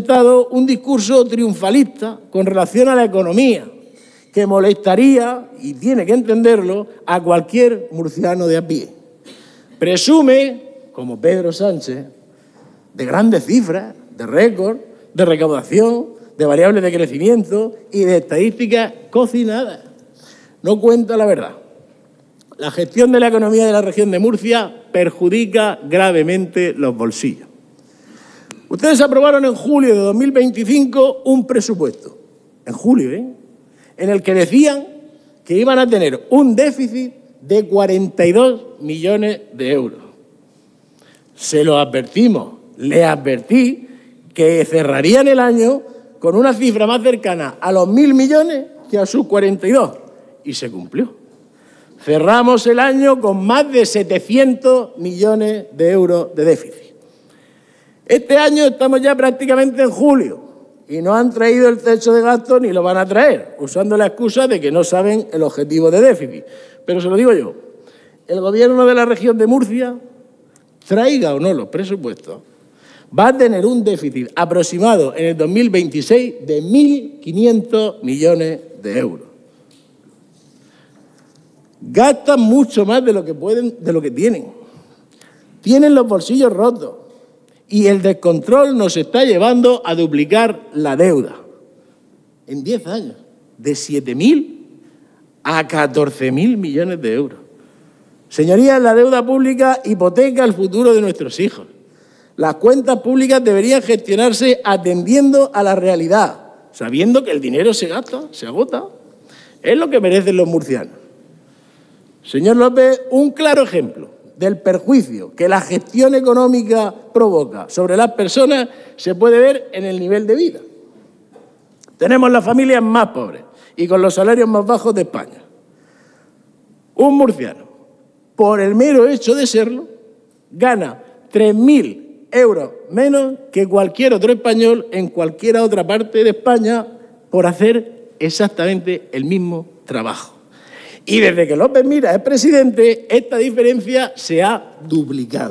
presentado un discurso triunfalista con relación a la economía, que molestaría, y tiene que entenderlo, a cualquier murciano de a pie. Presume, como Pedro Sánchez, de grandes cifras, de récord, de recaudación, de variables de crecimiento y de estadísticas cocinadas. No cuenta la verdad. La gestión de la economía de la región de Murcia perjudica gravemente los bolsillos. Ustedes aprobaron en julio de 2025 un presupuesto, en julio, en el que decían que iban a tener un déficit de 42 millones de euros. Se lo advertimos, le advertí que cerrarían el año con una cifra más cercana a los 1.000 millones que a sus 42, y se cumplió. Cerramos el año con más de 700 millones de euros de déficit. Este año estamos ya prácticamente en julio y no han traído el techo de gasto ni lo van a traer, usando la excusa de que no saben el objetivo de déficit. Pero se lo digo yo, el Gobierno de la región de Murcia, traiga o no los presupuestos, va a tener un déficit aproximado en el 2026 de 1.500 millones de euros. Gastan mucho más de lo que pueden, de lo que tienen. Tienen los bolsillos rotos. Y el descontrol nos está llevando a duplicar la deuda en 10 años, de 7.000 a 14.000 millones de euros. Señorías, la deuda pública hipoteca el futuro de nuestros hijos. Las cuentas públicas deberían gestionarse atendiendo a la realidad, sabiendo que el dinero se gasta, se agota. Es lo que merecen los murcianos. Señor López, un claro ejemplo del perjuicio que la gestión económica provoca sobre las personas se puede ver en el nivel de vida. Tenemos las familias más pobres y con los salarios más bajos de España. Un murciano, por el mero hecho de serlo, gana 3.000 euros menos que cualquier otro español en cualquier otra parte de España por hacer exactamente el mismo trabajo. Y desde que López Miras es presidente, esta diferencia se ha duplicado.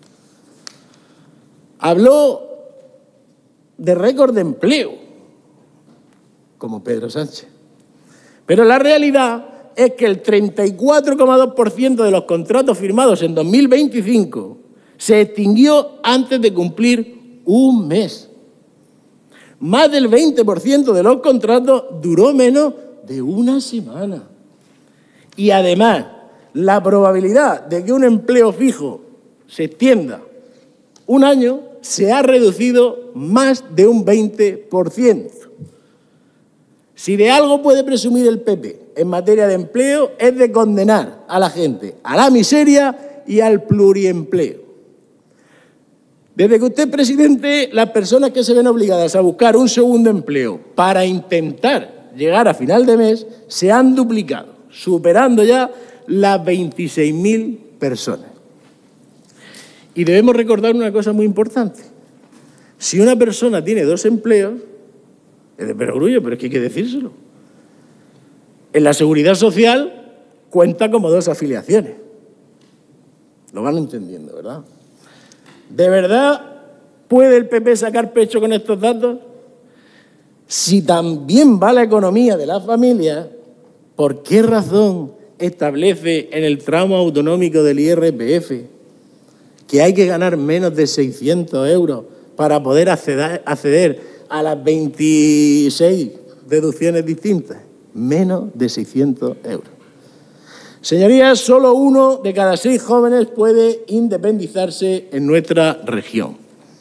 Habló de récord de empleo, como Pedro Sánchez. Pero la realidad es que el 34,2% de los contratos firmados en 2025 se extinguió antes de cumplir un mes. Más del 20% de los contratos duró menos de una semana. Y además, la probabilidad de que un empleo fijo se extienda un año se ha reducido más de un 20%. Si de algo puede presumir el PP en materia de empleo es de condenar a la gente a la miseria y al pluriempleo. Desde que usted es presidente, las personas que se ven obligadas a buscar un segundo empleo para intentar llegar a final de mes se han duplicado, superando ya las 26.000 personas. Y debemos recordar una cosa muy importante. Si una persona tiene 2 empleos, es de perogrullo, pero es que hay que decírselo. En la Seguridad Social cuenta como 2 afiliaciones. Lo van entendiendo, ¿verdad? ¿De verdad puede el PP sacar pecho con estos datos? Si también va la economía de las familias, ¿por qué razón establece en el tramo autonómico del IRPF que hay que ganar menos de 600 euros para poder acceder a las 26 deducciones distintas? Menos de 600 euros. Señorías, solo 1 de cada 6 jóvenes puede independizarse en nuestra región.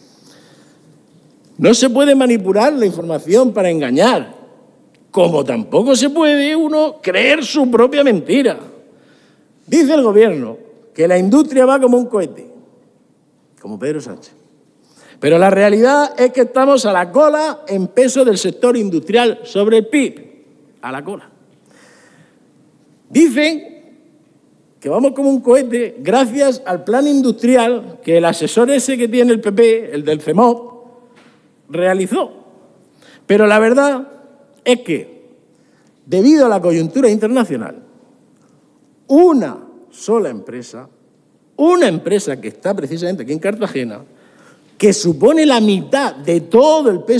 No se puede manipular la información para engañar, como tampoco se puede uno creer su propia mentira. Dice el Gobierno que la industria va como un cohete, como Pedro Sánchez. Pero la realidad es que estamos a la cola en peso del sector industrial sobre el PIB. A la cola. Dicen que vamos como un cohete gracias al plan industrial que el asesor ese que tiene el PP, el del CEMOP, realizó. Pero la verdad es que, debido a la coyuntura internacional, una sola empresa, una empresa que está precisamente aquí en Cartagena, que supone la mitad de todo el peso